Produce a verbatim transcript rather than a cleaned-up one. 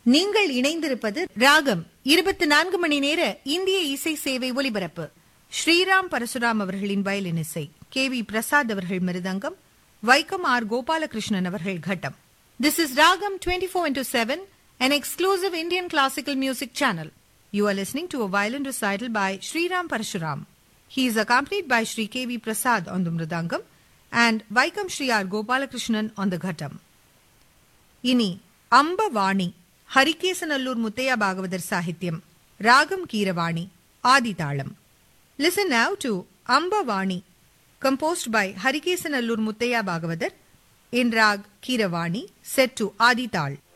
நீங்கள் இணைந்திருப்பது ராகம் இருபத்தி நான்கு மணி நேர இந்திய இசை சேவை ஒலிபரப்பு. ஸ்ரீராம் பரசுராம் அவர்களின் வயலின் இசை, கே வி பிரசாத் அவர்கள் மிருதங்கம், வைக்கம் ஆர் கோபாலகிருஷ்ணன் அவர்கள் கட்டம். This is Ragam twenty-four into seven, an exclusive Indian classical music channel. You are listening to a violin recital by Sriram Parashuram. He is accompanied by Sri K V Prasad on the mridangam and Vaikam Sri R Gopalakrishnan on the ghattam. இனி அம்பவாணி, ஹரிகேசநல்லூர் முத்தையா பாகவதர் சாகித்யம், ராகம் Keeravani, ஆதிதாளம். Listen now to Ambavani, composed by Harikesanallur Muttaya Bhagavathar, in rag Kiravani, set to Adi Tal.